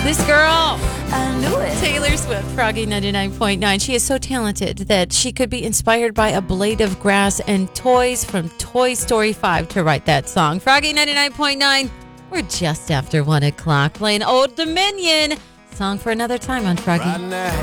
This girl, I knew it. Taylor Swift, Froggy 99.9. She is so talented that she could be inspired by a blade of grass and toys from Toy Story 5 to write that song. Froggy 99.9. We're just after 1 o'clock playing Old Dominion. Song for another time on Froggy. Right now.